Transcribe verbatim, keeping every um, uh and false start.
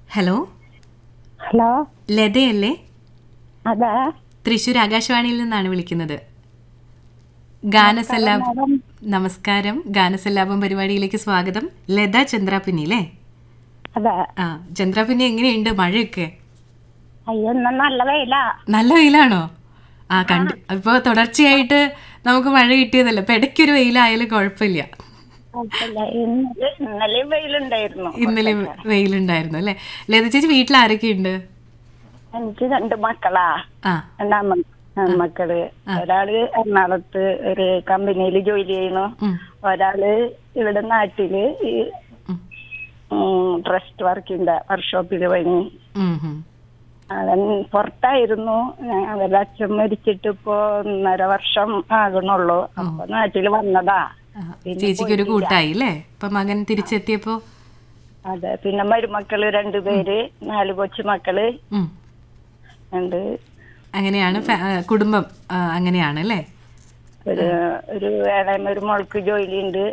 Hello hello, ലതയല്ലേ? അതെ. തൃശ്ശൂർ ആകാശവാണിയിൽ നിന്നാണ് വിളിക്കുന്നത്. ഗാനസല്ലാപം. മാഡം. നമസ്കാരം. ഗാനസല്ലാപം പരിപാടിയിലേക്ക് സ്വാഗതം. ലത ചന്ദ്രാപിന്നി അല്ലേ? അതെ. ആ, ചന്ദ്രാപിന്നി എങ്ങനെയുണ്ട്? മഴയൊക്കെ അയ്യോ, ഇന്ന് നല്ല വെയിലാ. നല്ല വെയിലാണോ? ആ, കണ്ട് ഇപ്പോൾ തുടർച്ചയായിട്ട് നമുക്ക് മഴ കിട്ടിയതല്ല. ഇപ്പം ഇടയ്ക്കൊരു വെയിലായാലും കുഴപ്പമില്ല. കുഴപ്പമില്ല. ഇന്നലെ ഇന്നലെയും വെയിലുണ്ടായിരുന്നു. ഇന്നലെ കുറച്ചൊക്കെ. വെയിലുണ്ടായിരുന്നു അല്ലേ? ലത ചേച്ചി, വീട്ടിൽ ആരൊക്കെയുണ്ട്? എനിക്ക് രണ്ട് മക്കളാ. ആ രണ്ടാമ മക്കള്. ഒരാള് എറണാകുളത്ത് ഒരു കമ്പനിയിൽ ജോലി ചെയ്യുന്നു. ഉം, ഒരാള് ഇവിടെ നാട്ടില് ഈ ഉം, ട്രസ്റ്റ് വർക്കിന്റെ വർക്ക്ഷോപ്പില് പണി. ഉം, ഉം. അവൻ പുറത്തായിരുന്നു. അവരുടെ അച്ഛൻ മരിച്ചിട്ട് ഇപ്പോ ഒന്നര വർഷം ആകണുള്ളൂ. അപ്പൊ നാട്ടില് വന്നതാ. ആ, പിന്നെ ചേച്ചിക്ക് ഒരു പോയിട്ടില്ല. കൂട്ടായി അല്ലേ ഇപ്പൊ മകൻ തിരിച്ചെത്തിയപ്പോ? അതെ. പിന്നെ മരുമക്കള് രണ്ടുപേര്, നാല് കൊച്ചുമക്കള് ഉം. ഉണ്ട്. അങ്ങനെയാണ് ഫാ- ആ, കുടുംബം. ആ, അങ്ങനെയാണ് അല്ലേ? ഒരു ഒരു ഏഴായ്മ ഒരു മോൾക്ക് ജോലിയുണ്ട്.